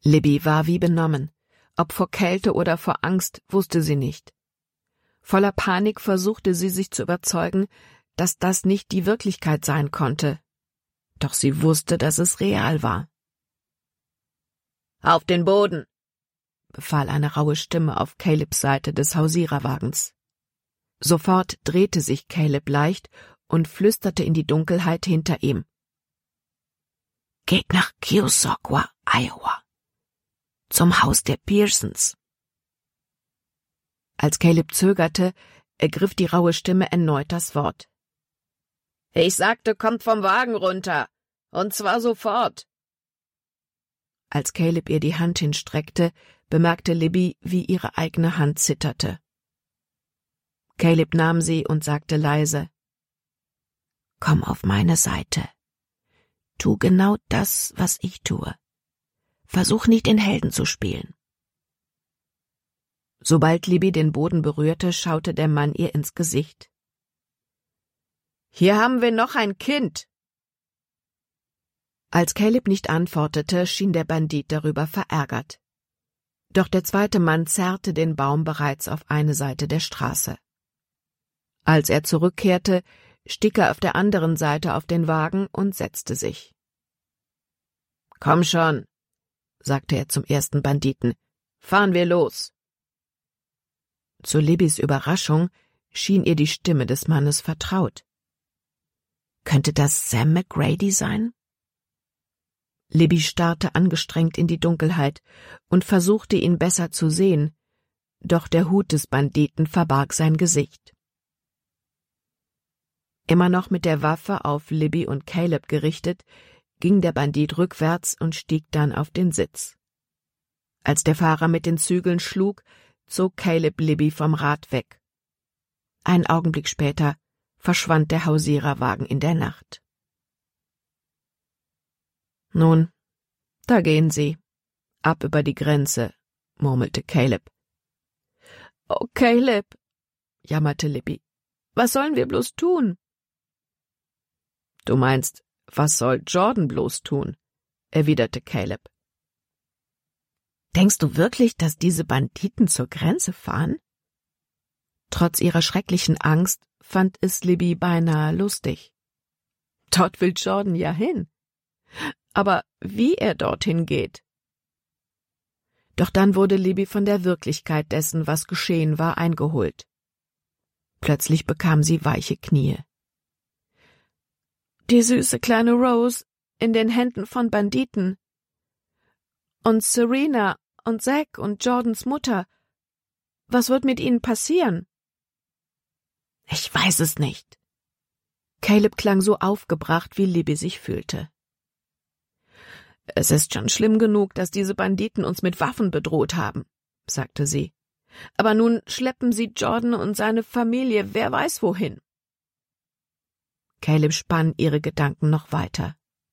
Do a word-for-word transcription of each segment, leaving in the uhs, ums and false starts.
Libby war wie benommen. Ob vor Kälte oder vor Angst, wusste sie nicht. Voller Panik versuchte sie sich zu überzeugen, dass das nicht die Wirklichkeit sein konnte. Doch sie wusste, dass es real war. »Auf den Boden«, befahl eine raue Stimme auf Calebs Seite des Hausiererwagens. Sofort drehte sich Caleb leicht und flüsterte in die Dunkelheit hinter ihm. »Geht nach Keosauqua, Iowa. Zum Haus der Pearsons.« Als Caleb zögerte, ergriff die raue Stimme erneut das Wort. »Ich sagte, kommt vom Wagen runter, und zwar sofort.« Als Caleb ihr die Hand hinstreckte, bemerkte Libby, wie ihre eigene Hand zitterte. Caleb nahm sie und sagte leise, »Komm auf meine Seite. Tu genau das, was ich tue. Versuch nicht, den Helden zu spielen.« Sobald Libby den Boden berührte, schaute der Mann ihr ins Gesicht. »Hier haben wir noch ein Kind!« Als Caleb nicht antwortete, schien der Bandit darüber verärgert. Doch der zweite Mann zerrte den Baum bereits auf eine Seite der Straße. Als er zurückkehrte, stieg er auf der anderen Seite auf den Wagen und setzte sich. »Komm schon«, sagte er zum ersten Banditen, »fahren wir los.« Zu Libbys Überraschung schien ihr die Stimme des Mannes vertraut. Könnte das Sam McGrady sein? Libby starrte angestrengt in die Dunkelheit und versuchte, ihn besser zu sehen, doch der Hut des Banditen verbarg sein Gesicht. Immer noch mit der Waffe auf Libby und Caleb gerichtet, ging der Bandit rückwärts und stieg dann auf den Sitz. Als der Fahrer mit den Zügeln schlug, zog Caleb Libby vom Rad weg. Einen Augenblick später verschwand der Hausiererwagen in der Nacht. »Nun, da gehen sie. Ab über die Grenze«, murmelte Caleb. »Oh, Caleb«, jammerte Libby, »was sollen wir bloß tun?« »Du meinst, was soll Jordan bloß tun?«, erwiderte Caleb. »Denkst du wirklich, dass diese Banditen zur Grenze fahren?« Trotz ihrer schrecklichen Angst fand es Libby beinahe lustig. Dort will Jordan ja hin. Aber wie er dorthin geht? Doch dann wurde Libby von der Wirklichkeit dessen, was geschehen war, eingeholt. Plötzlich bekam sie weiche Knie. Die süße kleine Rose in den Händen von Banditen. Und Serena und Zack und Jordans Mutter. Was wird mit ihnen passieren? Ich weiß es nicht. Caleb klang so aufgebracht, wie Libby sich fühlte. Es ist schon schlimm genug, dass diese Banditen uns mit Waffen bedroht haben, sagte sie. Aber nun schleppen sie Jordan und seine Familie wer weiß wohin. Caleb spann ihre Gedanken noch weiter.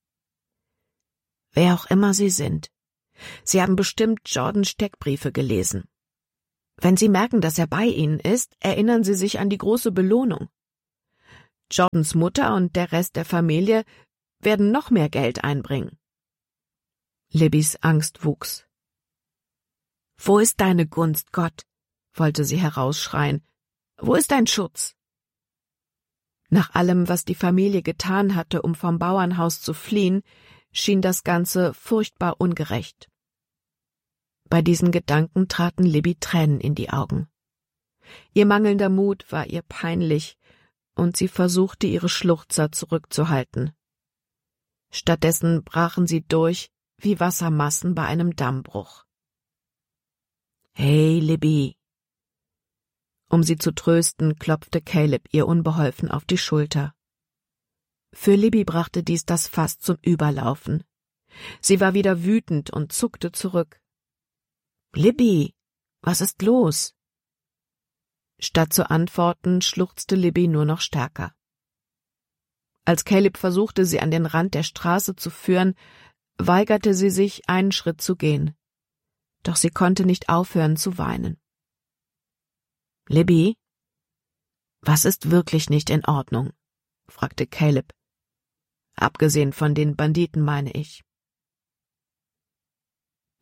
Wer auch immer sie sind, sie haben bestimmt Jordans Steckbriefe gelesen. Wenn sie merken, dass er bei ihnen ist, erinnern sie sich an die große Belohnung. Jordans Mutter und der Rest der Familie werden noch mehr Geld einbringen. Libbys Angst wuchs. »Wo ist deine Gunst, Gott?« wollte sie herausschreien. »Wo ist dein Schutz?« Nach allem, was die Familie getan hatte, um vom Bauernhaus zu fliehen, schien das Ganze furchtbar ungerecht. Bei diesen Gedanken traten Libby Tränen in die Augen. Ihr mangelnder Mut war ihr peinlich, und sie versuchte, ihre Schluchzer zurückzuhalten. Stattdessen brachen sie durch wie Wassermassen bei einem Dammbruch. »Hey, Libby!« Um sie zu trösten, klopfte Caleb ihr unbeholfen auf die Schulter. Für Libby brachte dies das Fass zum Überlaufen. Sie war wieder wütend und zuckte zurück. »Libby, was ist los?« Statt zu antworten, schluchzte Libby nur noch stärker. Als Caleb versuchte, sie an den Rand der Straße zu führen, weigerte sie sich, einen Schritt zu gehen. Doch sie konnte nicht aufhören zu weinen. »Libby, was ist wirklich nicht in Ordnung?« fragte Caleb. »Abgesehen von den Banditen, meine ich.«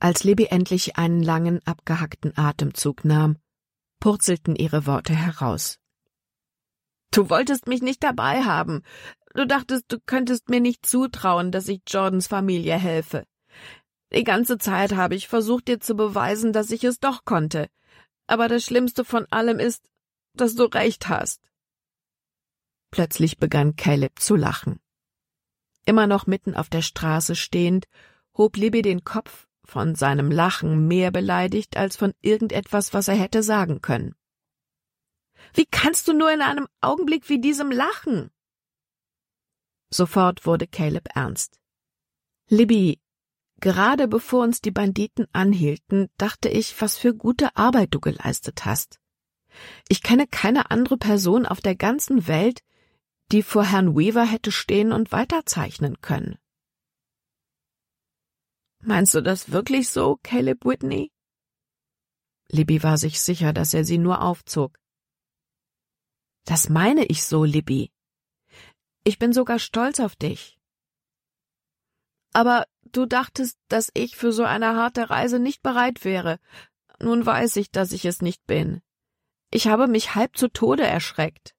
Als Libby endlich einen langen, abgehackten Atemzug nahm, purzelten ihre Worte heraus. »Du wolltest mich nicht dabei haben. Du dachtest, du könntest mir nicht zutrauen, dass ich Jordans Familie helfe. Die ganze Zeit habe ich versucht, dir zu beweisen, dass ich es doch konnte. Aber das Schlimmste von allem ist, dass du recht hast.« Plötzlich begann Caleb zu lachen. Immer noch mitten auf der Straße stehend, hob Libby den Kopf, von seinem Lachen mehr beleidigt als von irgendetwas, was er hätte sagen können. »Wie kannst du nur in einem Augenblick wie diesem lachen?« Sofort wurde Caleb ernst. »Libby, gerade bevor uns die Banditen anhielten, dachte ich, was für gute Arbeit du geleistet hast. Ich kenne keine andere Person auf der ganzen Welt, die vor Herrn Weaver hätte stehen und weiterzeichnen können.« »Meinst du das wirklich so, Caleb Whitney?« Libby war sich sicher, dass er sie nur aufzog. »Das meine ich so, Libby. Ich bin sogar stolz auf dich.« »Aber du dachtest, dass ich für so eine harte Reise nicht bereit wäre. Nun weiß ich, dass ich es nicht bin. Ich habe mich halb zu Tode erschreckt.«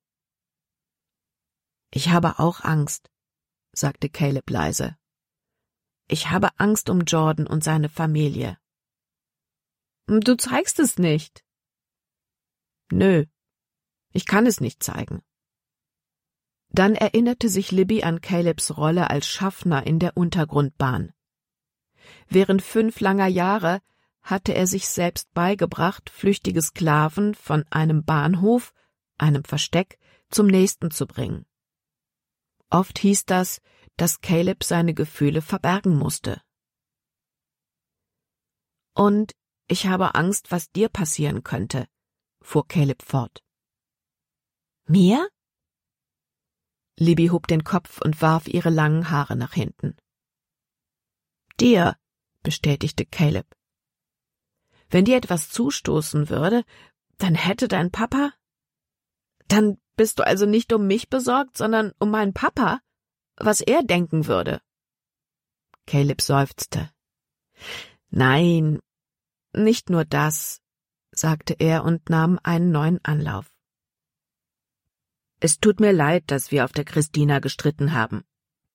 »Ich habe auch Angst«, sagte Caleb leise. »Ich habe Angst um Jordan und seine Familie.« »Du zeigst es nicht.« »Nö, ich kann es nicht zeigen.« Dann erinnerte sich Libby an Calebs Rolle als Schaffner in der Untergrundbahn. Während fünf langer Jahre hatte er sich selbst beigebracht, flüchtige Sklaven von einem Bahnhof, einem Versteck, zum nächsten zu bringen. Oft hieß das, dass Caleb seine Gefühle verbergen musste. »Und ich habe Angst, was dir passieren könnte«, fuhr Caleb fort. »Mir?« Libby hob den Kopf und warf ihre langen Haare nach hinten. »Dir«, bestätigte Caleb. »Wenn dir etwas zustoßen würde, dann hätte dein Papa...« »Dann bist du also nicht um mich besorgt, sondern um meinen Papa, was er denken würde?« Caleb seufzte. »Nein, nicht nur das«, sagte er und nahm einen neuen Anlauf. »Es tut mir leid, dass wir auf der Christina gestritten haben.«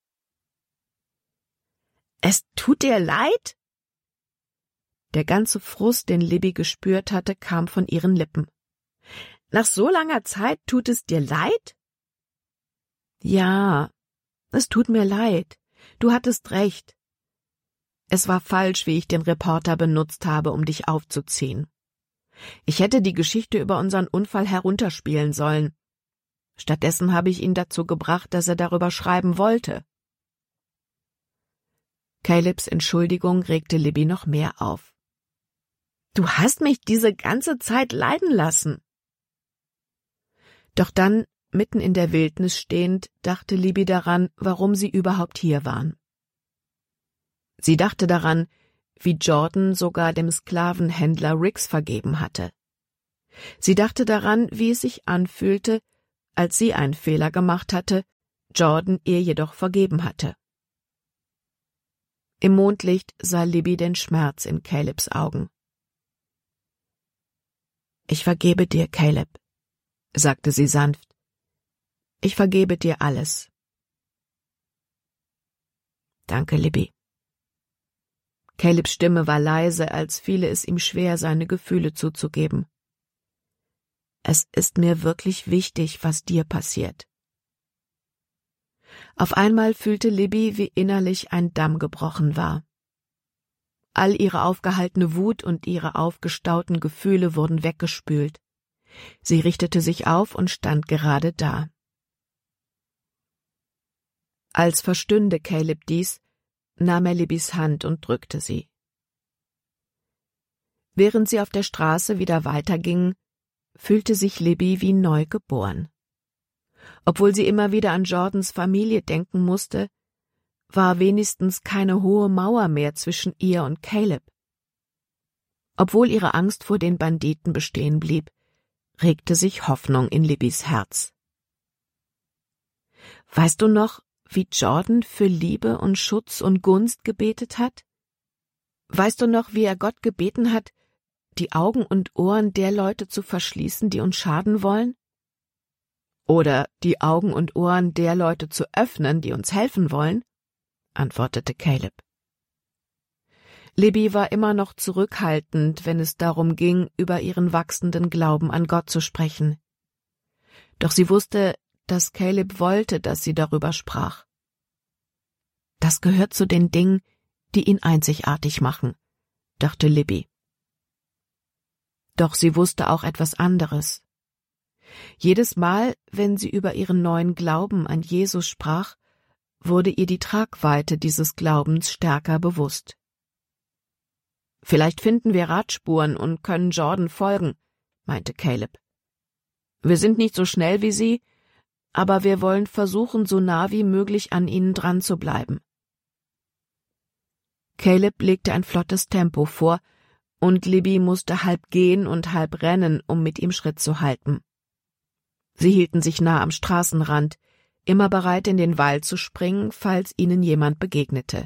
»Es tut dir leid?« Der ganze Frust, den Libby gespürt hatte, kam von ihren Lippen. »Nach so langer Zeit tut es dir leid?« »Ja, es tut mir leid. Du hattest recht. Es war falsch, wie ich den Reporter benutzt habe, um dich aufzuziehen. Ich hätte die Geschichte über unseren Unfall herunterspielen sollen. Stattdessen habe ich ihn dazu gebracht, dass er darüber schreiben wollte.« Calebs Entschuldigung regte Libby noch mehr auf. »Du hast mich diese ganze Zeit leiden lassen.« Doch dann, mitten in der Wildnis stehend, dachte Libby daran, warum sie überhaupt hier waren. Sie dachte daran, wie Jordan sogar dem Sklavenhändler Riggs vergeben hatte. Sie dachte daran, wie es sich anfühlte, als sie einen Fehler gemacht hatte, Jordan ihr jedoch vergeben hatte. Im Mondlicht sah Libby den Schmerz in Calebs Augen. »Ich vergebe dir, Caleb«, sagte sie sanft. »Ich vergebe dir alles.« »Danke, Libby.« Calebs Stimme war leise, als fiele es ihm schwer, seine Gefühle zuzugeben. »Es ist mir wirklich wichtig, was dir passiert.« Auf einmal fühlte Libby, wie innerlich ein Damm gebrochen war. All ihre aufgehaltene Wut und ihre aufgestauten Gefühle wurden weggespült. Sie richtete sich auf und stand gerade da. Als verstünde Caleb dies, nahm er Libbys Hand und drückte sie. Während sie auf der Straße wieder weitergingen, fühlte sich Libby wie neu geboren. Obwohl sie immer wieder an Jordans Familie denken musste, war wenigstens keine hohe Mauer mehr zwischen ihr und Caleb. Obwohl ihre Angst vor den Banditen bestehen blieb, regte sich Hoffnung in Libbys Herz. »Weißt du noch, wie Jordan für Liebe und Schutz und Gunst gebetet hat?« Weißt du noch, wie er Gott gebeten hat, die Augen und Ohren der Leute zu verschließen, die uns schaden wollen? Oder die Augen und Ohren der Leute zu öffnen, die uns helfen wollen? Antwortete Caleb. Libby war immer noch zurückhaltend, wenn es darum ging, über ihren wachsenden Glauben an Gott zu sprechen. Doch sie wusste, dass Caleb wollte, dass sie darüber sprach. Das gehört zu den Dingen, die ihn einzigartig machen, dachte Libby. Doch sie wusste auch etwas anderes. Jedes Mal, wenn sie über ihren neuen Glauben an Jesus sprach, wurde ihr die Tragweite dieses Glaubens stärker bewusst. »Vielleicht finden wir Radspuren und können Jordan folgen«, meinte Caleb. »Wir sind nicht so schnell wie sie, aber wir wollen versuchen, so nah wie möglich an ihnen dran zu bleiben.« Caleb legte ein flottes Tempo vor, und Libby musste halb gehen und halb rennen, um mit ihm Schritt zu halten. Sie hielten sich nah am Straßenrand, immer bereit, in den Wald zu springen, falls ihnen jemand begegnete.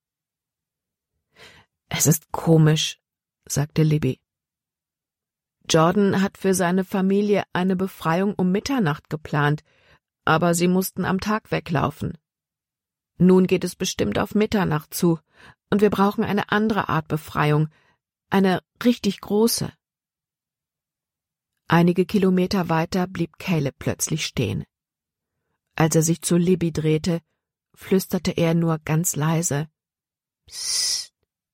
»Es ist komisch«, sagte Libby. »Jordan hat für seine Familie eine Befreiung um Mitternacht geplant, aber sie mussten am Tag weglaufen. Nun geht es bestimmt auf Mitternacht zu, und wir brauchen eine andere Art Befreiung, eine richtig große.« Einige Kilometer weiter blieb Caleb plötzlich stehen. Als er sich zu Libby drehte, flüsterte er nur ganz leise: »Psst.«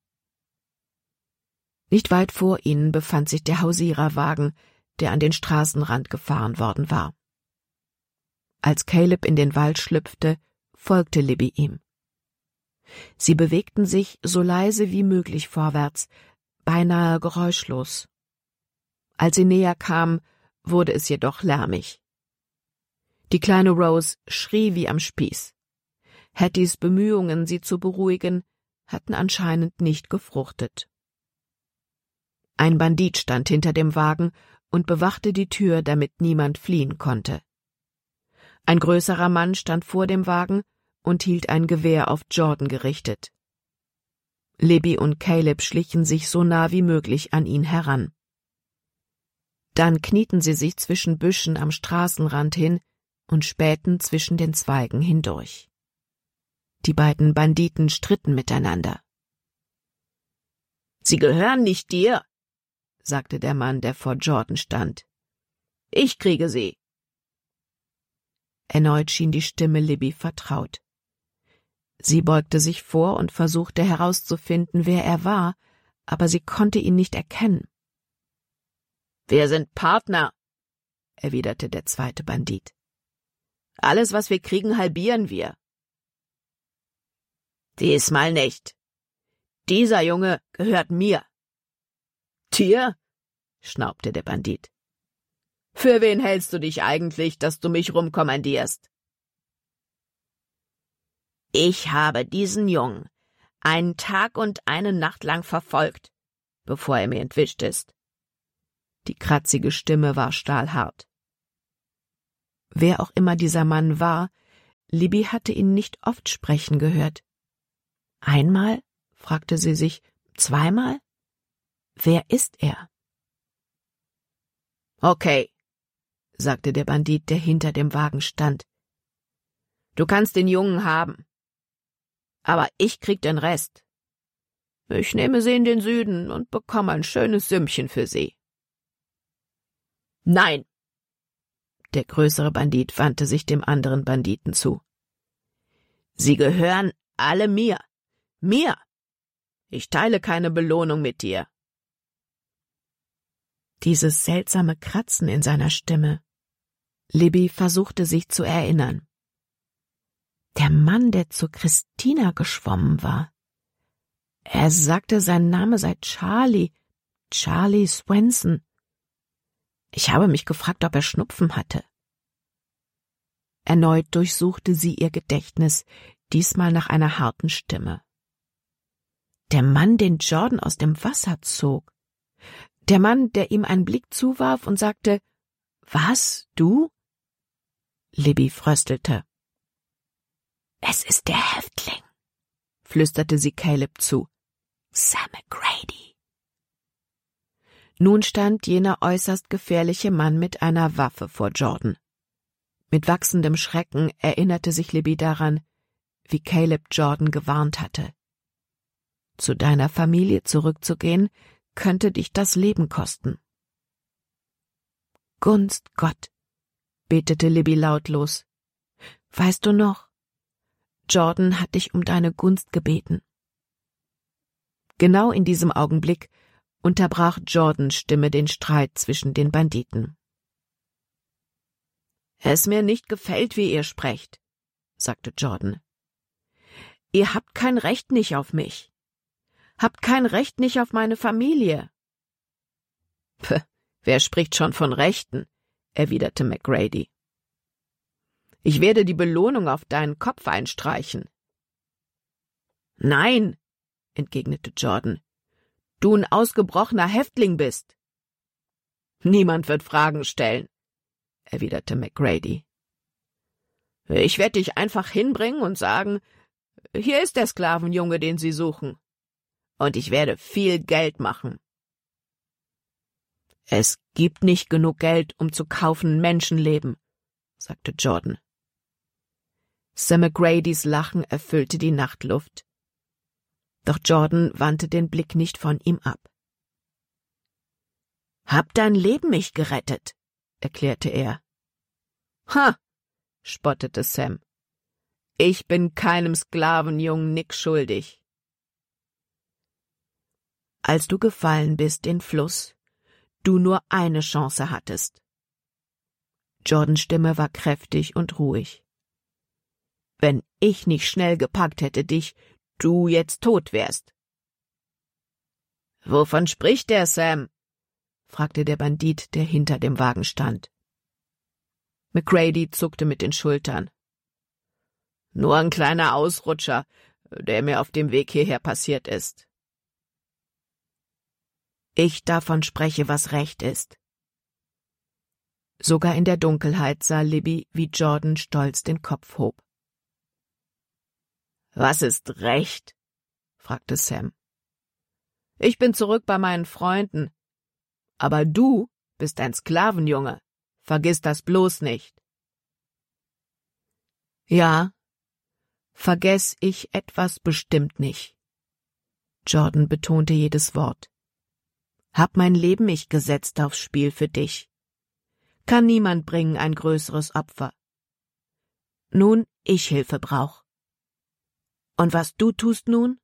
Nicht weit vor ihnen befand sich der Hausiererwagen, der an den Straßenrand gefahren worden war. Als Caleb in den Wald schlüpfte, folgte Libby ihm. Sie bewegten sich so leise wie möglich vorwärts, beinahe geräuschlos. Als sie näher kamen, wurde es jedoch lärmig. Die kleine Rose schrie wie am Spieß. Hattys Bemühungen, sie zu beruhigen, hatten anscheinend nicht gefruchtet. Ein Bandit stand hinter dem Wagen und bewachte die Tür, damit niemand fliehen konnte. Ein größerer Mann stand vor dem Wagen und hielt ein Gewehr auf Jordan gerichtet. Libby und Caleb schlichen sich so nah wie möglich an ihn heran. Dann knieten sie sich zwischen Büschen am Straßenrand hin und spähten zwischen den Zweigen hindurch. Die beiden Banditen stritten miteinander. »Sie gehören nicht dir«, sagte der Mann, der vor Jordan stand. »Ich kriege sie.« Erneut schien die Stimme Libby vertraut. Sie beugte sich vor und versuchte herauszufinden, wer er war, aber sie konnte ihn nicht erkennen. »Wir sind Partner«, erwiderte der zweite Bandit. »Alles, was wir kriegen, halbieren wir.« »Diesmal nicht. Dieser Junge gehört mir.« »Dir?«, schnaubte der Bandit. »Für wen hältst du dich eigentlich, dass du mich rumkommandierst?« »Ich habe diesen Jungen einen Tag und eine Nacht lang verfolgt, bevor er mir entwischt ist.« Die kratzige Stimme war stahlhart. Wer auch immer dieser Mann war, Libby hatte ihn nicht oft sprechen gehört. Einmal? Fragte sie sich. Zweimal? Wer ist er? »Okay«, sagte der Bandit, der hinter dem Wagen stand. »Du kannst den Jungen haben. Aber ich krieg den Rest. Ich nehme sie in den Süden und bekomme ein schönes Sümmchen für sie.« »Nein!« Der größere Bandit wandte sich dem anderen Banditen zu. »Sie gehören alle mir. Mir! Ich teile keine Belohnung mit dir.« Dieses seltsame Kratzen in seiner Stimme. Libby versuchte sich zu erinnern. Der Mann, der zu Christina geschwommen war. Er sagte, sein Name sei Charlie, Charlie Swenson. Ich habe mich gefragt, ob er Schnupfen hatte. Erneut durchsuchte sie ihr Gedächtnis, diesmal nach einer harten Stimme. Der Mann, den Jordan aus dem Wasser zog. Der Mann, der ihm einen Blick zuwarf und sagte, »Was, du?« Libby fröstelte. »Es ist der Häftling«, flüsterte sie Caleb zu. Sam McGrady. Nun stand jener äußerst gefährliche Mann mit einer Waffe vor Jordan. Mit wachsendem Schrecken erinnerte sich Libby daran, wie Caleb Jordan gewarnt hatte. Zu deiner Familie zurückzugehen, könnte dich das Leben kosten. Gunst Gott, betete Libby lautlos. Weißt du noch? Jordan hat dich um deine Gunst gebeten. Genau in diesem Augenblick unterbrach Jordans Stimme den Streit zwischen den Banditen. Es mir nicht gefällt, wie ihr sprecht, sagte Jordan. Ihr habt kein Recht nicht auf mich. Habt kein Recht nicht auf meine Familie. Puh, wer spricht schon von Rechten? Erwiderte McGrady. Ich werde die Belohnung auf deinen Kopf einstreichen. Nein, entgegnete Jordan, du ein ausgebrochener Häftling bist. Niemand wird Fragen stellen, erwiderte McGrady. Ich werde dich einfach hinbringen und sagen, hier ist der Sklavenjunge, den Sie suchen. Und ich werde viel Geld machen. Es gibt nicht genug Geld, um zu kaufen Menschenleben, sagte Jordan. Sam McGradys Lachen erfüllte die Nachtluft. Doch Jordan wandte den Blick nicht von ihm ab. »Hab dein Leben mich gerettet«, erklärte er. »Ha«, spottete Sam. »Ich bin keinem Sklavenjungen Nick schuldig.« »Als du gefallen bist in Fluss, du nur eine Chance hattest.« Jordans Stimme war kräftig und ruhig. »Wenn ich nicht schnell gepackt hätte dich, du jetzt tot wärst.« »Wovon spricht der, Sam?« fragte der Bandit, der hinter dem Wagen stand. McGrady zuckte mit den Schultern. »Nur ein kleiner Ausrutscher, der mir auf dem Weg hierher passiert ist.« »Ich davon spreche, was recht ist.« Sogar in der Dunkelheit sah Libby, wie Jordan stolz den Kopf hob. »Was ist recht?« fragte Sam. »Ich bin zurück bei meinen Freunden. Aber du bist ein Sklavenjunge. Vergiss das bloß nicht.« »Ja, vergess ich etwas bestimmt nicht.« Jordan betonte jedes Wort. »Hab mein Leben ich gesetzt aufs Spiel für dich. Kann niemand bringen ein größeres Opfer. Nun ich Hilfe brauch. Und was du tust nun?«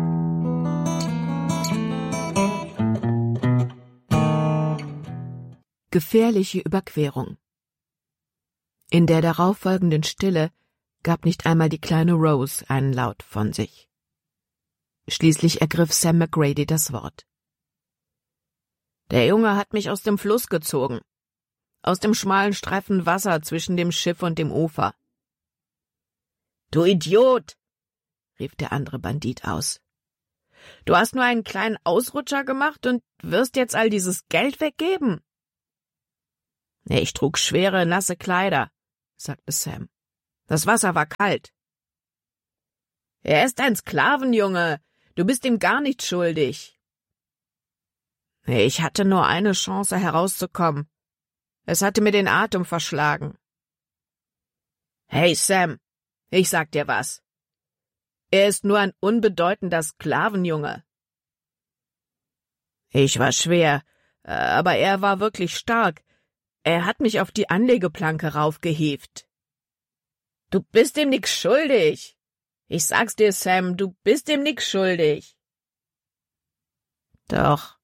Gefährliche Überquerung. In der darauffolgenden Stille gab nicht einmal die kleine Rose einen Laut von sich. Schließlich ergriff Sam McGrady das Wort. »Der Junge hat mich aus dem Fluss gezogen, aus dem schmalen Streifen Wasser zwischen dem Schiff und dem Ufer.« »Du Idiot«, rief der andere Bandit aus. »Du hast nur einen kleinen Ausrutscher gemacht und wirst jetzt all dieses Geld weggeben?« »Ich trug schwere, nasse Kleider«, sagte Sam. »Das Wasser war kalt.« »Er ist ein Sklavenjunge. Du bist ihm gar nicht schuldig.« »Ich hatte nur eine Chance, herauszukommen. Es hatte mir den Atem verschlagen.« »Hey, Sam, ich sag dir was. Er ist nur ein unbedeutender Sklavenjunge.« »Ich war schwer, aber er war wirklich stark. Er hat mich auf die Anlegeplanke raufgehievt.« »Du bist ihm nix schuldig. Ich sag's dir, Sam, du bist ihm nix schuldig.« »Doch.«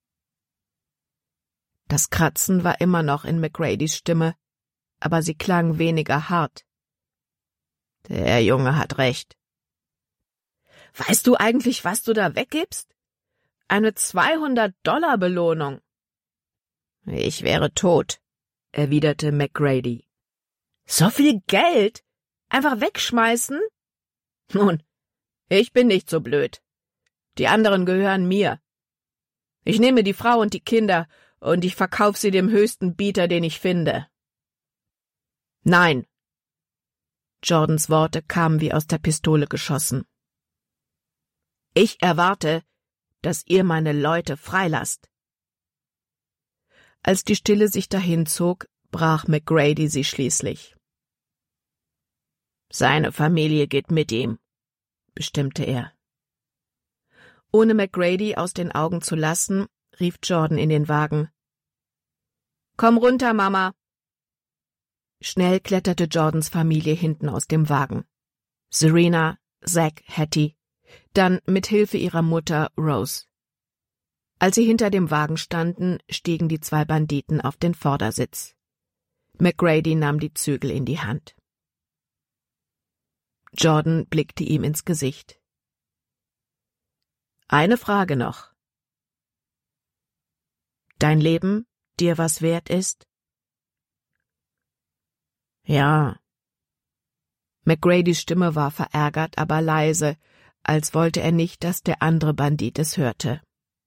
Das Kratzen war immer noch in McGradys Stimme, aber sie klang weniger hart. »Der Junge hat recht.« »Weißt du eigentlich, was du da weggibst? Eine zweihundert-Dollar-Belohnung.« »Ich wäre tot«, erwiderte McGrady. »So viel Geld? Einfach wegschmeißen?« »Nun, ich bin nicht so blöd. Die anderen gehören mir. Ich nehme die Frau und die Kinder und ich verkauf sie dem höchsten Bieter, den ich finde.« »Nein.« Jordans Worte kamen wie aus der Pistole geschossen. »Ich erwarte, dass ihr meine Leute freilasst. Als die Stille sich dahinzog, brach McGrady sie schließlich. Seine Familie geht mit ihm, bestimmte er. Ohne McGrady aus den Augen zu lassen, rief Jordan in den Wagen. »Komm runter, Mama!« Schnell kletterte Jordans Familie hinten aus dem Wagen. Serena, Zack, Hattie, dann mit Hilfe ihrer Mutter Rose. Als sie hinter dem Wagen standen, stiegen die zwei Banditen auf den Vordersitz. McGrady nahm die Zügel in die Hand. Jordan blickte ihm ins Gesicht. »Eine Frage noch. Dein Leben dir was wert ist?« »Ja.« McGradys Stimme war verärgert, aber leise, als wollte er nicht, dass der andere Bandit es hörte.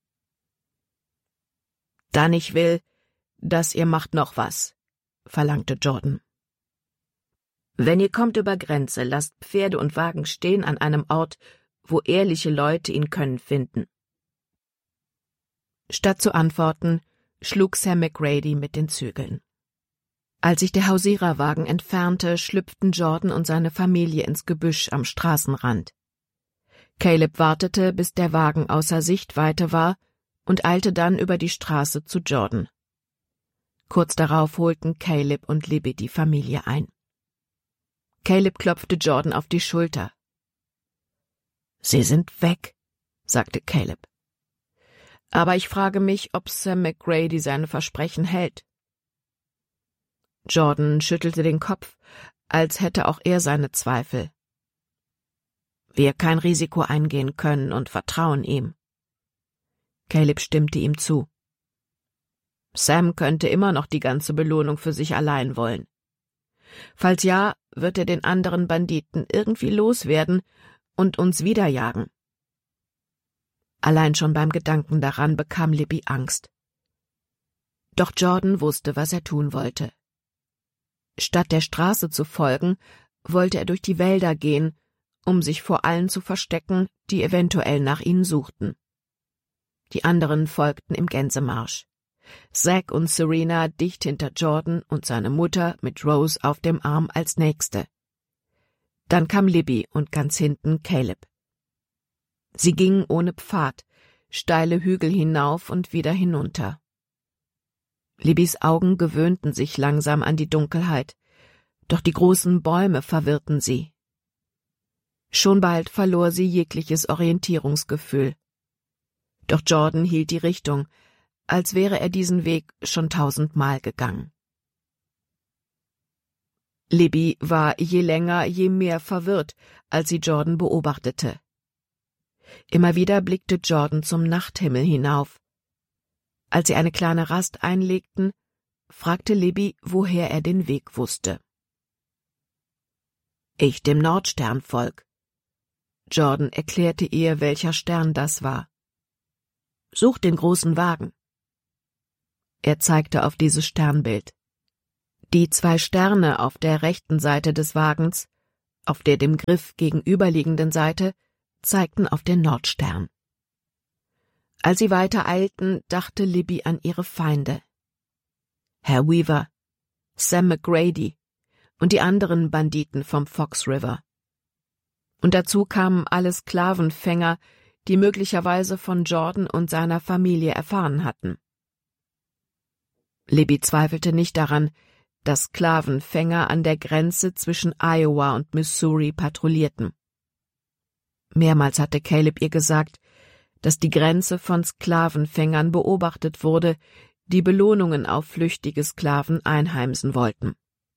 »Dann ich will, dass ihr macht noch was«, verlangte Jordan. »Wenn ihr kommt über Grenze, lasst Pferde und Wagen stehen an einem Ort, wo ehrliche Leute ihn können finden.« Statt zu antworten, schlug Sam McGrady mit den Zügeln. Als sich der Hausiererwagen entfernte, schlüpften Jordan und seine Familie ins Gebüsch am Straßenrand. Caleb wartete, bis der Wagen außer Sichtweite war, und eilte dann über die Straße zu Jordan. Kurz darauf holten Caleb und Libby die Familie ein. Caleb klopfte Jordan auf die Schulter. »Sie sind weg«, sagte Caleb. »Aber ich frage mich, ob Sam McGrady seine Versprechen hält.« Jordan schüttelte den Kopf, als hätte auch er seine Zweifel. »Wir kein Risiko eingehen können und vertrauen ihm.« Caleb stimmte ihm zu. »Sam könnte immer noch die ganze Belohnung für sich allein wollen. Falls ja, wird er den anderen Banditen irgendwie loswerden und uns wiederjagen.« Allein schon beim Gedanken daran bekam Libby Angst. Doch Jordan wusste, was er tun wollte. Statt der Straße zu folgen, wollte er durch die Wälder gehen, um sich vor allen zu verstecken, die eventuell nach ihnen suchten. Die anderen folgten im Gänsemarsch. Zack und Serena dicht hinter Jordan und seine Mutter mit Rose auf dem Arm als Nächste. Dann kam Libby und ganz hinten Caleb. Sie gingen ohne Pfad, steile Hügel hinauf und wieder hinunter. Libbys Augen gewöhnten sich langsam an die Dunkelheit, doch die großen Bäume verwirrten sie. Schon bald verlor sie jegliches Orientierungsgefühl. Doch Jordan hielt die Richtung, als wäre er diesen Weg schon tausendmal gegangen. Libby war je länger, je mehr verwirrt, als sie Jordan beobachtete. Immer wieder blickte Jordan zum Nachthimmel hinauf. Als sie eine kleine Rast einlegten, fragte Libby, woher er den Weg wusste. »Ich dem Nordsternvolk.« Jordan erklärte ihr, welcher Stern das war. »Such den großen Wagen.« Er zeigte auf dieses Sternbild. Die zwei Sterne auf der rechten Seite des Wagens, auf der dem Griff gegenüberliegenden Seite, zeigten auf den Nordstern. Als sie weiter eilten, dachte Libby an ihre Feinde. Herr Weaver, Sam McGrady und die anderen Banditen vom Fox River. Und dazu kamen alle Sklavenfänger, die möglicherweise von Jordan und seiner Familie erfahren hatten. Libby zweifelte nicht daran, dass Sklavenfänger an der Grenze zwischen Iowa und Missouri patrouillierten. Mehrmals hatte Caleb ihr gesagt, dass die Grenze von Sklavenfängern beobachtet wurde, die Belohnungen auf flüchtige Sklaven einheimsen wollten.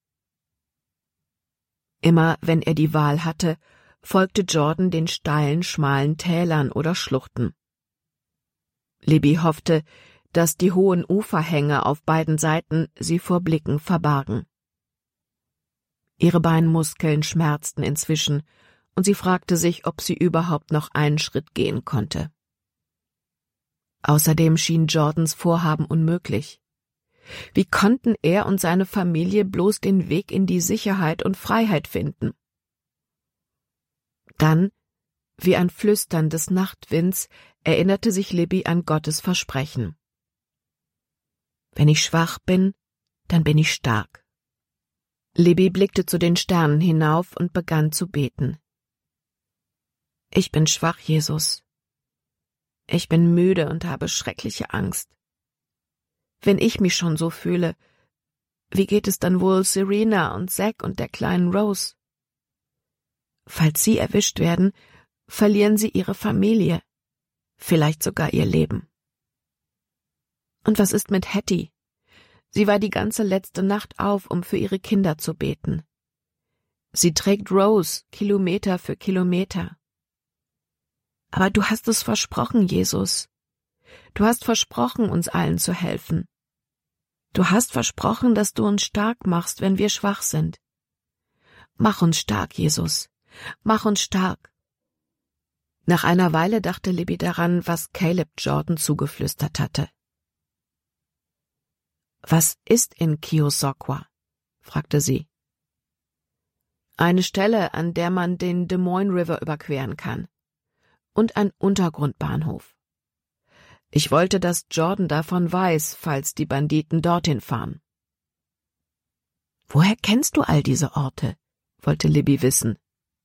Immer wenn er die Wahl hatte, folgte Jordan den steilen, schmalen Tälern oder Schluchten. Libby hoffte, dass die hohen Uferhänge auf beiden Seiten sie vor Blicken verbargen. Ihre Beinmuskeln schmerzten inzwischen, und sie fragte sich, ob sie überhaupt noch einen Schritt gehen konnte. Außerdem schien Jordans Vorhaben unmöglich. Wie konnten er und seine Familie bloß den Weg in die Sicherheit und Freiheit finden? Dann, Wie ein Flüstern des Nachtwinds erinnerte sich Libby an Gottes Versprechen. Wenn ich schwach bin, dann bin ich stark. Libby blickte zu den Sternen hinauf und begann zu beten. Ich bin schwach, Jesus. Ich bin müde und habe schreckliche Angst. Wenn ich mich schon so fühle, wie geht es dann wohl Serena und Zack und der kleinen Rose? Falls sie erwischt werden, verlieren sie ihre Familie, vielleicht sogar ihr Leben. Und was ist mit Hattie? Sie war die ganze letzte Nacht auf, um für ihre Kinder zu beten. Sie trägt Rose Kilometer für Kilometer. Aber du hast es versprochen, Jesus. Du hast versprochen, uns allen zu helfen. Du hast versprochen, dass du uns stark machst, wenn wir schwach sind. Mach uns stark, Jesus. Mach uns stark. Nach einer Weile dachte Libby daran, was Caleb Jordan zugeflüstert hatte. »Was ist in Keosauqua?« fragte sie. »Eine Stelle, an der man den Des Moines River überqueren kann. Und ein Untergrundbahnhof. Ich wollte, dass Jordan davon weiß, falls die Banditen dorthin fahren.« »Woher kennst du all diese Orte?« wollte Libby wissen.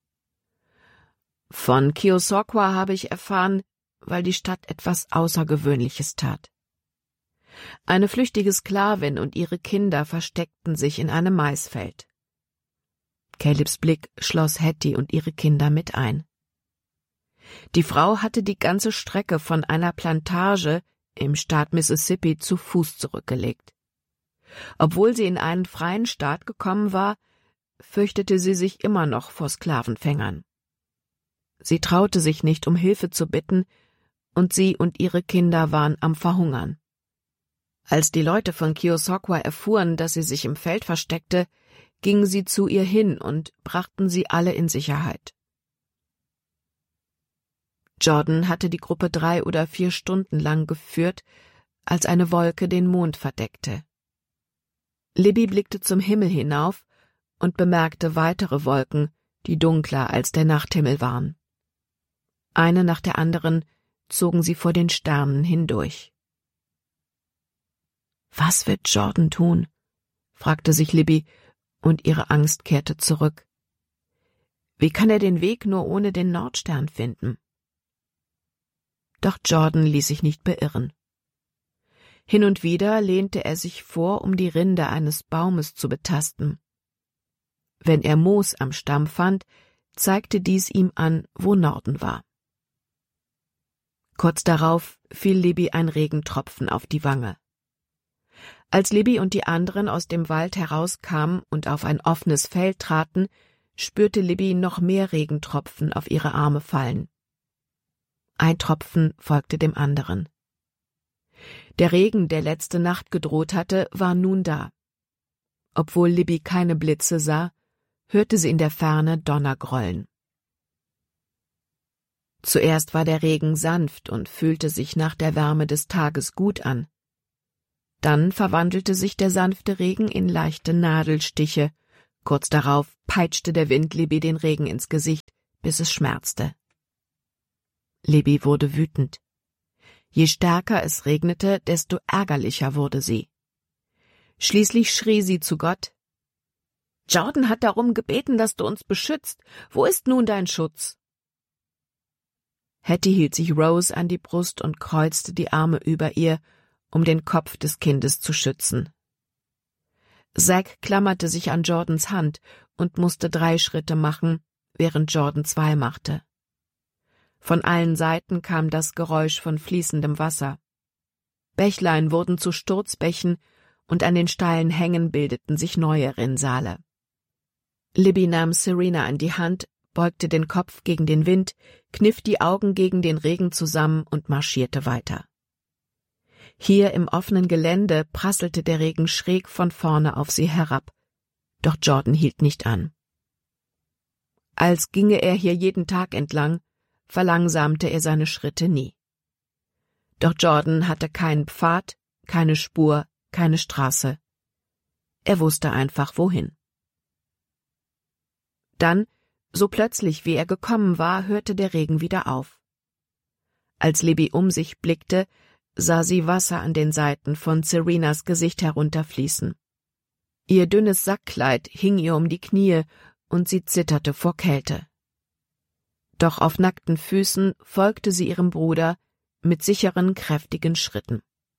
»Von Keosauqua habe ich erfahren, weil die Stadt etwas Außergewöhnliches tat. Eine flüchtige Sklavin und ihre Kinder versteckten sich in einem Maisfeld.« Calebs Blick schloss Hattie und ihre Kinder mit ein. Die Frau hatte die ganze Strecke von einer Plantage im Staat Mississippi zu Fuß zurückgelegt. Obwohl sie in einen freien Staat gekommen war, fürchtete sie sich immer noch vor Sklavenfängern. Sie traute sich nicht, um Hilfe zu bitten, und sie und ihre Kinder waren am Verhungern. Als die Leute von Keosauqua erfuhren, dass sie sich im Feld versteckte, gingen sie zu ihr hin und brachten sie alle in Sicherheit. Jordan hatte die Gruppe drei oder vier Stunden lang geführt, als eine Wolke den Mond verdeckte. Libby blickte zum Himmel hinauf und bemerkte weitere Wolken, die dunkler als der Nachthimmel waren. Eine nach der anderen zogen sie vor den Sternen hindurch. »Was wird Jordan tun?« fragte sich Libby, und ihre Angst kehrte zurück. Wie kann er den Weg nur ohne den Nordstern finden? Doch Jordan ließ sich nicht beirren. Hin und wieder lehnte er sich vor, um die Rinde eines Baumes zu betasten. Wenn er Moos am Stamm fand, zeigte dies ihm an, wo Norden war. Kurz darauf fiel Libby ein Regentropfen auf die Wange. Als Libby und die anderen aus dem Wald herauskamen und auf ein offenes Feld traten, spürte Libby noch mehr Regentropfen auf ihre Arme fallen. Ein Tropfen folgte dem anderen. Der Regen, der letzte Nacht gedroht hatte, war nun da. Obwohl Libby keine Blitze sah, hörte sie in der Ferne Donner grollen. Zuerst war der Regen sanft und fühlte sich nach der Wärme des Tages gut an. Dann verwandelte sich der sanfte Regen in leichte Nadelstiche. Kurz darauf peitschte der Wind Libby den Regen ins Gesicht, bis es schmerzte. Libby wurde wütend. Je stärker es regnete, desto ärgerlicher wurde sie. Schließlich schrie sie zu Gott: »Jordan hat darum gebeten, dass du uns beschützt. Wo ist nun dein Schutz?« Hattie hielt sich Rose an die Brust und kreuzte die Arme über ihr, um den Kopf des Kindes zu schützen. Zack klammerte sich an Jordans Hand und musste drei Schritte machen, während Jordan zwei machte. Von allen Seiten kam das Geräusch von fließendem Wasser. Bächlein wurden zu Sturzbächen und an den steilen Hängen bildeten sich neue Rinnsale. Libby nahm Serena an die Hand, beugte den Kopf gegen den Wind, kniff die Augen gegen den Regen zusammen und marschierte weiter. Hier im offenen Gelände prasselte der Regen schräg von vorne auf sie herab, doch Jordan hielt nicht an. Als ginge er hier jeden Tag entlang, verlangsamte er seine Schritte nie. Doch Jordan hatte keinen Pfad, keine Spur, keine Straße. Er wusste einfach, wohin. Dann So plötzlich, wie er gekommen war, hörte der Regen wieder auf. Als Libby um sich blickte, sah sie Wasser an den Seiten von Serenas Gesicht herunterfließen. Ihr dünnes Sackkleid hing ihr um die Knie und sie zitterte vor Kälte. Doch auf nackten Füßen folgte sie ihrem Bruder mit sicheren, kräftigen Schritten.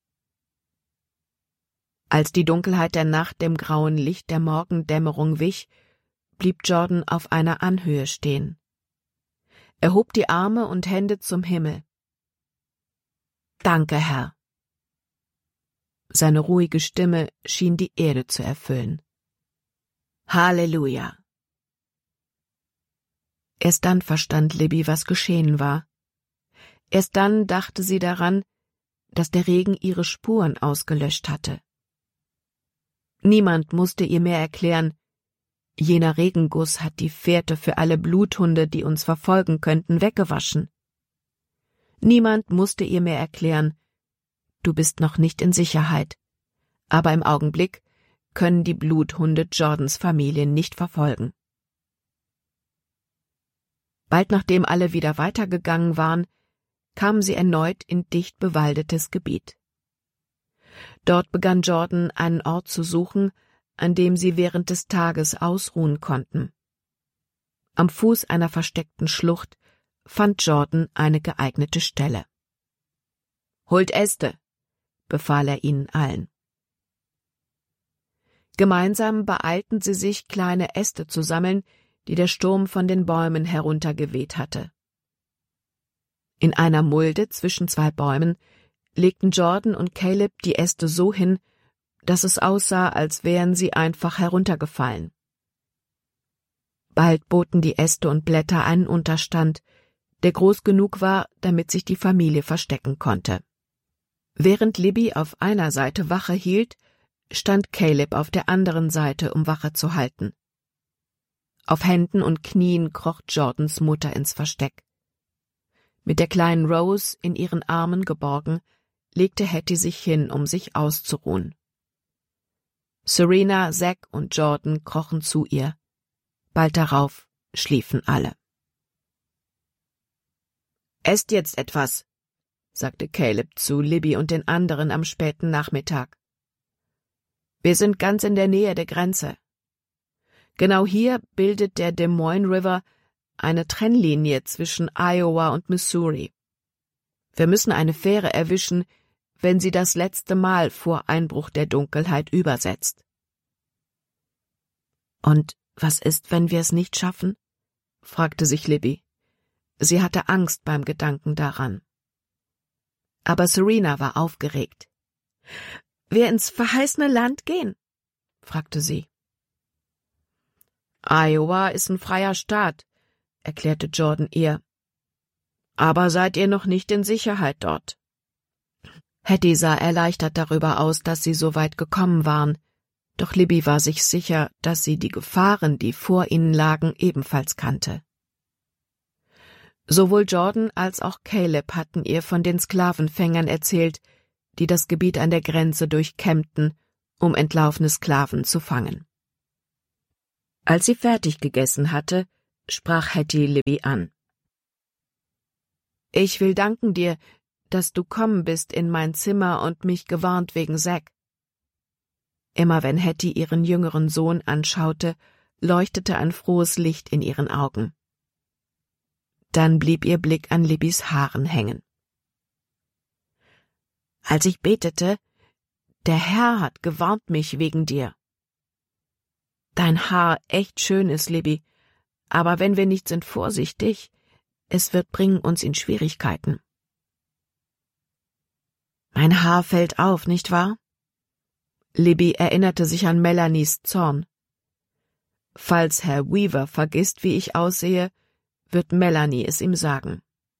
Als die Dunkelheit der Nacht dem grauen Licht der Morgendämmerung wich, blieb Jordan auf einer Anhöhe stehen. Er hob die Arme und Hände zum Himmel. »Danke, Herr!« Seine ruhige Stimme schien die Erde zu erfüllen. »Halleluja!« Erst dann verstand Libby, was geschehen war. Erst dann dachte sie daran, dass der Regen ihre Spuren ausgelöscht hatte. Niemand musste ihr mehr erklären, jener Regenguss hat die Fährte für alle Bluthunde, die uns verfolgen könnten, weggewaschen. Niemand musste ihr mehr erklären, du bist noch nicht in Sicherheit, aber im Augenblick können die Bluthunde Jordans Familie nicht verfolgen. Bald nachdem alle wieder weitergegangen waren, kamen sie erneut in dicht bewaldetes Gebiet. Dort begann Jordan, einen Ort zu suchen, an dem sie während des Tages ausruhen konnten. Am Fuß einer versteckten Schlucht fand Jordan eine geeignete Stelle. »Holt Äste«, befahl er ihnen allen. Gemeinsam beeilten sie sich, kleine Äste zu sammeln, die der Sturm von den Bäumen heruntergeweht hatte. In einer Mulde zwischen zwei Bäumen legten Jordan und Caleb die Äste so hin, dass es aussah, als wären sie einfach heruntergefallen. Bald boten die Äste und Blätter einen Unterstand, der groß genug war, damit sich die Familie verstecken konnte. Während Libby auf einer Seite Wache hielt, stand Caleb auf der anderen Seite, um Wache zu halten. Auf Händen und Knien kroch Jordans Mutter ins Versteck. Mit der kleinen Rose in ihren Armen geborgen, legte Hattie sich hin, um sich auszuruhen. Serena, Zack und Jordan krochen zu ihr. Bald darauf schliefen alle. »Esst jetzt etwas«, sagte Caleb zu Libby und den anderen am späten Nachmittag. »Wir sind ganz in der Nähe der Grenze. Genau hier bildet der Des Moines River eine Trennlinie zwischen Iowa und Missouri. Wir müssen eine Fähre erwischen, wenn sie das letzte Mal vor Einbruch der Dunkelheit übersetzt.« »Und was ist, wenn wir es nicht schaffen?« fragte sich Libby. Sie hatte Angst beim Gedanken daran. Aber Serena war aufgeregt. »Wir ins verheißene Land gehen?« fragte sie. »Iowa ist ein freier Staat«, erklärte Jordan ihr. »Aber seid ihr noch nicht in Sicherheit dort?« Hattie sah erleichtert darüber aus, dass sie so weit gekommen waren, doch Libby war sich sicher, dass sie die Gefahren, die vor ihnen lagen, ebenfalls kannte. Sowohl Jordan als auch Caleb hatten ihr von den Sklavenfängern erzählt, die das Gebiet an der Grenze durchkämmten, um entlaufene Sklaven zu fangen. Als sie fertig gegessen hatte, sprach Hattie Libby an. »Ich will danken dir, dass du kommen bist in mein Zimmer und mich gewarnt wegen Zack.« Immer wenn Hattie ihren jüngeren Sohn anschaute, leuchtete ein frohes Licht in ihren Augen. Dann blieb ihr Blick an Libbys Haaren hängen. »Als ich betete, der Herr hat gewarnt mich wegen dir. Dein Haar echt schön ist, Libby, aber wenn wir nicht sind vorsichtig, es wird bringen uns in Schwierigkeiten.« »Mein Haar fällt auf, nicht wahr?« Libby erinnerte sich an Melanies Zorn. »Falls Herr Weaver vergisst, wie ich aussehe, wird Melanie es ihm sagen.«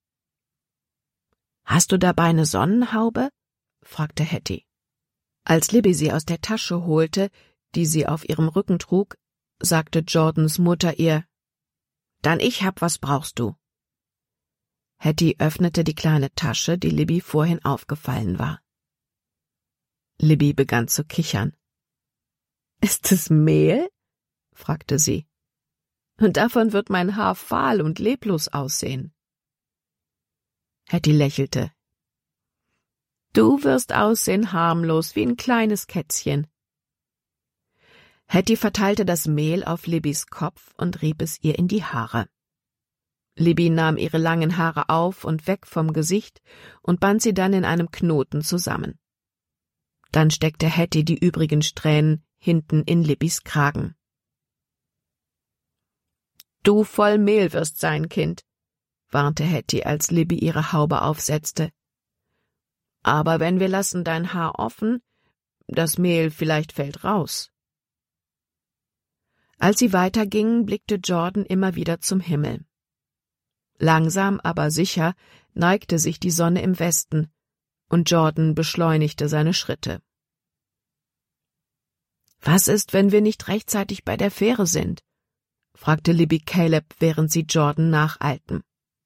»Hast du dabei eine Sonnenhaube?« fragte Hattie. Als Libby sie aus der Tasche holte, die sie auf ihrem Rücken trug, sagte Jordans Mutter ihr, »Dann ich hab, was brauchst du?« Hattie öffnete die kleine Tasche, die Libby vorhin aufgefallen war. Libby begann zu kichern. »Ist es Mehl?« fragte sie. Und davon wird mein Haar fahl und leblos aussehen. Hattie lächelte. Du wirst aussehen harmlos wie ein kleines Kätzchen. Hattie verteilte das Mehl auf Libbys Kopf und rieb es ihr in die Haare. Libby nahm ihre langen Haare auf und weg vom Gesicht und band sie dann in einem Knoten zusammen. Dann steckte Hattie die übrigen Strähnen hinten in Libbys Kragen. »Du voll Mehl wirst sein, Kind«, warnte Hattie, als Libby ihre Haube aufsetzte. »Aber wenn wir lassen dein Haar offen, das Mehl vielleicht fällt raus.« Als sie weitergingen, blickte Jordan immer wieder zum Himmel. Langsam, aber sicher neigte sich die Sonne im Westen, und Jordan beschleunigte seine Schritte. »Was ist, wenn wir nicht rechtzeitig bei der Fähre sind?« fragte Libby Caleb, während sie Jordan nacheilten.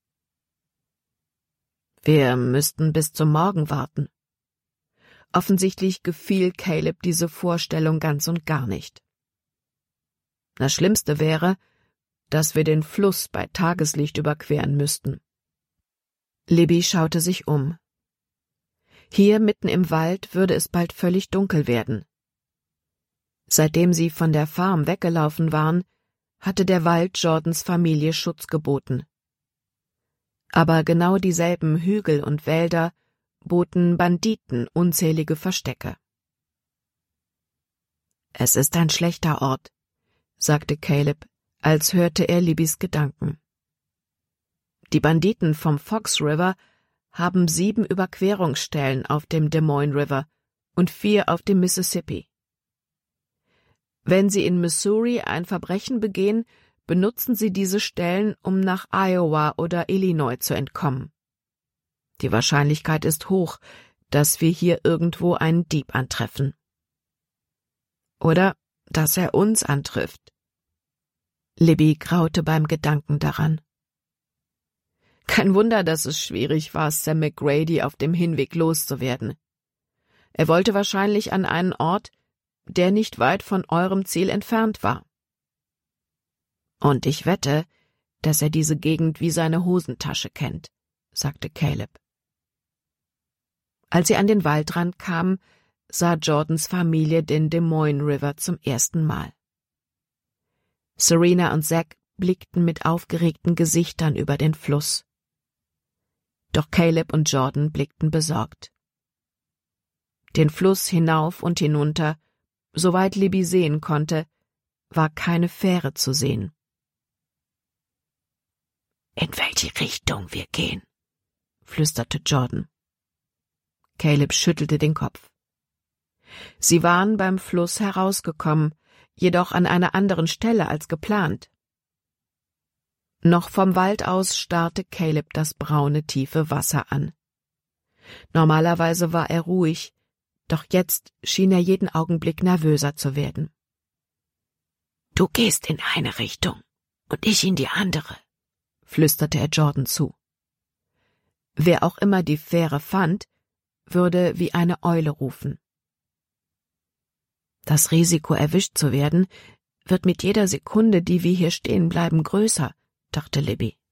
»Wir müssten bis zum Morgen warten.« Offensichtlich gefiel Caleb diese Vorstellung ganz und gar nicht. Das Schlimmste wäre, dass wir den Fluss bei Tageslicht überqueren müssten. Libby schaute sich um. Hier mitten im Wald würde es bald völlig dunkel werden. Seitdem sie von der Farm weggelaufen waren, hatte der Wald Jordans Familie Schutz geboten. Aber genau dieselben Hügel und Wälder boten Banditen unzählige Verstecke. »Es ist ein schlechter Ort«, sagte Caleb, als hörte er Libbys Gedanken. »Die Banditen vom Fox River haben sieben Überquerungsstellen auf dem Des Moines River und vier auf dem Mississippi. Wenn sie in Missouri ein Verbrechen begehen, benutzen sie diese Stellen, um nach Iowa oder Illinois zu entkommen. Die Wahrscheinlichkeit ist hoch, dass wir hier irgendwo einen Dieb antreffen. Oder dass er uns antrifft.« Libby graute beim Gedanken daran. Kein Wunder, dass es schwierig war, Sam McGrady auf dem Hinweg loszuwerden. Er wollte wahrscheinlich an einen Ort, der nicht weit von eurem Ziel entfernt war. Und ich wette, dass er diese Gegend wie seine Hosentasche kennt, sagte Caleb. Als sie an den Waldrand kamen, sah Jordans Familie den Des Moines River zum ersten Mal. Serena und Zack blickten mit aufgeregten Gesichtern über den Fluss. Doch Caleb und Jordan blickten besorgt. Den Fluss hinauf und hinunter, soweit Libby sehen konnte, war keine Fähre zu sehen. »In welche Richtung wir gehen?« flüsterte Jordan. Caleb schüttelte den Kopf. Sie waren beim Fluss herausgekommen, jedoch an einer anderen Stelle als geplant. Noch vom Wald aus starrte Caleb das braune, tiefe Wasser an. Normalerweise war er ruhig, doch jetzt schien er jeden Augenblick nervöser zu werden. »Du gehst in eine Richtung und ich in die andere«, flüsterte er Jordan zu. Wer auch immer die Fähre fand, würde wie eine Eule rufen. Das Risiko, erwischt zu werden, wird mit jeder Sekunde, die wir hier stehen bleiben, größer, dachte Libby.